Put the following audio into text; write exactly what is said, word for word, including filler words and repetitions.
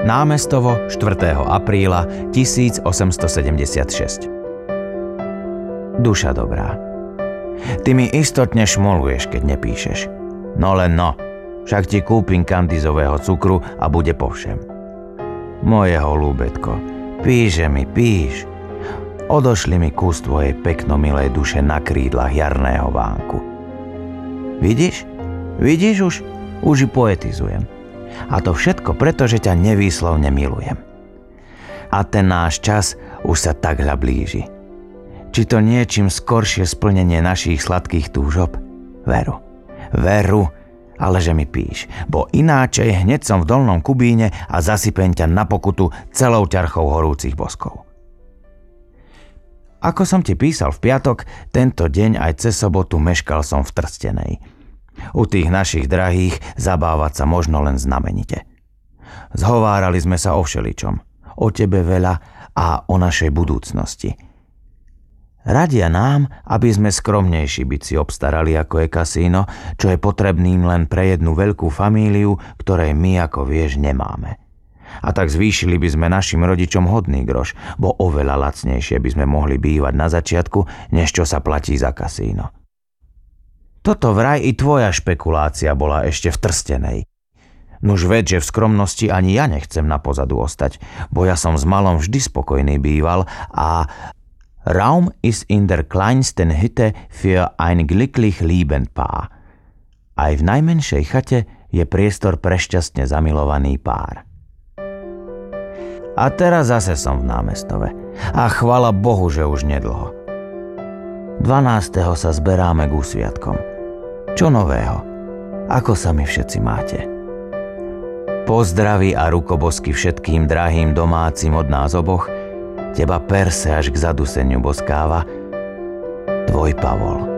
Námestovo, štvrtého apríla tisícosemstosedemdesiatšesť. Duša dobrá, ty mi istotne šmoluješ, keď nepíšeš. No len no, však ti kúpim kandizového cukru a bude povšem. Moje holúbetko, píše mi, píš. Odošli mi kus tvojej peknomilej duše na krídlach jarného vánku. Vidíš? Vidíš už? Už i poetizujem. A to všetko preto, že ťa nevýslovne milujem. A ten náš čas už sa takhle blíži. Či to niečím skoršie splnenie našich sladkých túžob? Veru, veru, ale že mi píš, bo ináčej hneď som v dolnom Kubíne a zasypem ťa na pokutu celou ťarchou horúcich boskov. Ako som ti písal v piatok, tento deň aj cez sobotu meškal som v Trstenej. U tých našich drahých zabávať sa možno len znamenite. Zhovárali sme sa o všeličom, o tebe veľa a o našej budúcnosti. Radia nám, aby sme skromnejší byť si obstarali, ako je kasíno, čo je potrebným len pre jednu veľkú famíliu, ktorej my, ako vieš, nemáme. A tak zvýšili by sme našim rodičom hodný groš, bo oveľa lacnejšie by sme mohli bývať na začiatku, než čo sa platí za kasíno. Toto vraj i tvoja špekulácia bola ešte v Trstenej. Nuž ved, že v skromnosti ani ja nechcem na pozadu ostať, bo ja som s malom vždy spokojný býval a Raum ist in der kleinsten Hütte für ein glücklich liebend Paar. Aj v najmenšej chate je priestor pre šťastne zamilovaný pár. A teraz zase som v Námestove. A chvala Bohu, že už nedlho. dvanásteho sa zberáme k úsviatkom. Čo nového? Ako sa mi všetci máte? Pozdraví a rukobosky všetkým drahým domácim od nás oboch, teba perse až k zaduseniu boskáva, tvoj Pavol.